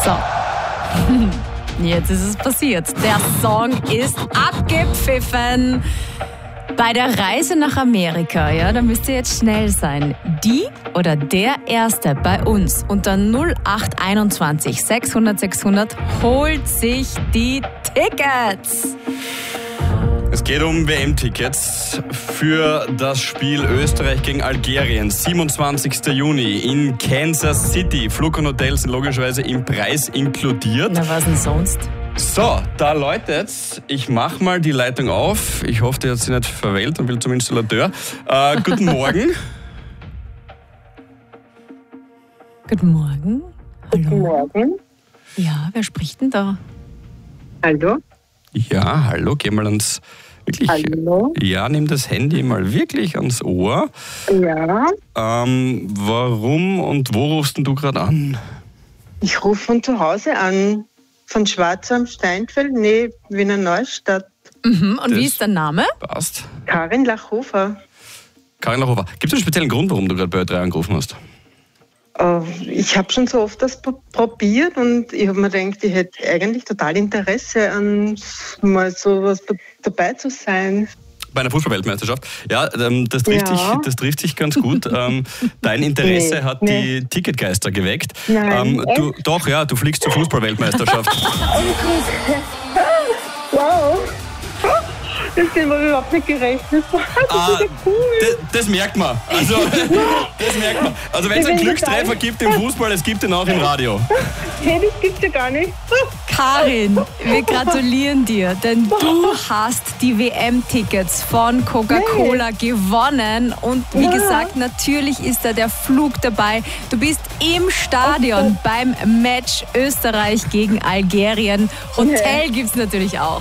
So. Jetzt ist es passiert. Der Song ist abgepfiffen. Bei der Reise nach Amerika, ja, da müsst ihr jetzt schnell sein. Die oder der Erste bei uns unter 0821 600 600 holt sich die Tickets. Es geht um WM-Tickets für das Spiel Österreich gegen Algerien. 27. Juni in Kansas City. Flug und Hotel sind logischerweise im Preis inkludiert. Na, was denn sonst? So, da läutet's. Ich mach mal die Leitung auf. Ich hoffe, der hat sich nicht verwählt und will zum Installateur. Guten Morgen. Guten Morgen. Hallo. Guten Morgen. Ja, wer spricht denn da? Hallo? Ja, hallo, geh mal ans... Wirklich? Hallo? Ja, nimm das Handy mal wirklich ans Ohr. Ja, Warum und wo rufst denn du gerade an? ich rufe von zu Hause an. Von Schwarz am Steinfeld, Wiener Neustadt. Mhm. Und Das- wie ist der Name? Passt. Karin Lachhofer. Karin Lachhofer. Gibt es einen speziellen Grund, warum du gerade bei Ö3 angerufen hast? Ich habe schon so oft das probiert und ich habe mir gedacht, ich hätte eigentlich total Interesse an mal so was dabei zu sein. Bei einer Fußballweltmeisterschaft. Ja, das trifft sich ganz gut. Dein Interesse hat die Ticketgeister geweckt. Nein, Du fliegst zur Fußballweltmeisterschaft. Wow! Das haben wir überhaupt nicht gerechnet. Das ist ja cool. Das merkt man. Also, wenn es einen Glückstreffer gibt im Fußball, es gibt ihn auch im Radio. Hey, das gibt's ja gar nicht. Karin, wir gratulieren dir, denn du hast die WM-Tickets von Coca-Cola gewonnen und wie gesagt, natürlich ist da der Flug dabei. Du bist im Stadion beim Match Österreich gegen Algerien. Hotel gibt's natürlich auch.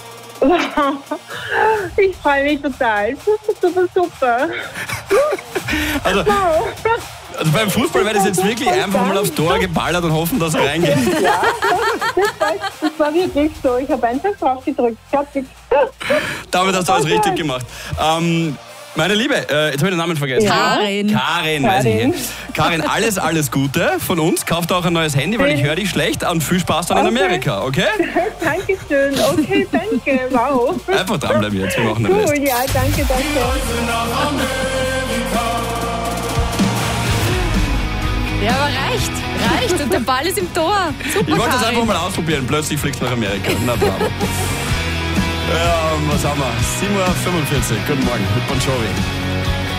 Ich freue mich total. Super. Also beim Fußball wäre das jetzt wirklich einfach mal aufs Tor geballert und hoffen, dass er reingeht. Ja, das war wirklich so. Ich habe einfach drauf gedrückt. Fertig. Damit hast du alles richtig gemacht. Meine Liebe, jetzt habe ich den Namen vergessen. Karin, weiß ich. Karin, alles Gute von uns. Kauft auch ein neues Handy, weil ich höre dich schlecht. Und viel Spaß dann in Amerika, okay? Dankeschön. Okay, danke. Wow. Einfach dranbleiben jetzt, wir machen den Rest. Cool, ja, danke. Ja, aber reicht. Und der Ball ist im Tor. Super, Ich wollte das Karin. einfach mal ausprobieren. Plötzlich fliegst du nach Amerika. Na bravo. Ja, was haben wir? 7:45 Uhr. Guten Morgen mit Bon Jovi.